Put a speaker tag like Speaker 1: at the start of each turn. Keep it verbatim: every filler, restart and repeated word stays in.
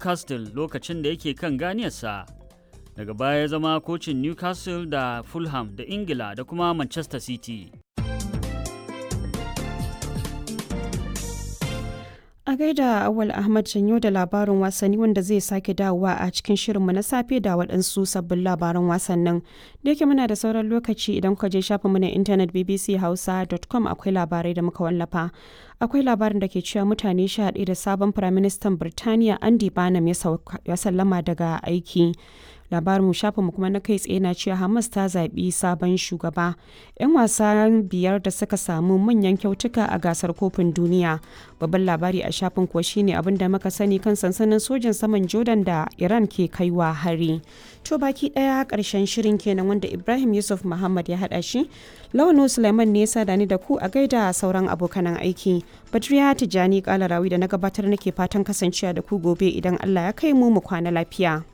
Speaker 1: Newcastle lokacin da yake kan ganiyarsa. Daga baya ya zama kocin Newcastle da Fulham da Ingila da kuma Manchester City.
Speaker 2: A gaida Awal Ahmad Janyo da labarin wasanni wanda zai sake dawowa a cikin shirinmu na safe da waɗansu sabbin labaran wasannin. Da yake muna da sauran lokaci idan kuka je shafinmu na intanet b b c hausa dot com akwai labarai da muka wallafa. Akwai labarin da ke cewa mutane sha ɗaya da sabon Firaministan Birtaniya Andy Barnum ya sallama daga aiki. Labarin shafinmu kuma na kai tsaye na cewa Hamas ta zaɓi sabon shugaba. 'Yan wasa biyar da suka samu manyan kyautuka a gasar kofin duniya. Babban labari a shafin kuwa shine abin da muka sani kan sansanin sojin saman Jordan da Iran ke kaiwa hari. To baki ɗaya ƙarshen shirin kenan wanda Ibrahim Yusuf Muhammad ya haɗa shi. Lawano Suleiman ne ya da ni da ku a gaida sauran abokanan aiki. Badriya Tijjani Kalarawi da na gabatar nake fatan kasancewa da ku gobe idan Allah ya kai mu mu kwana lafiya.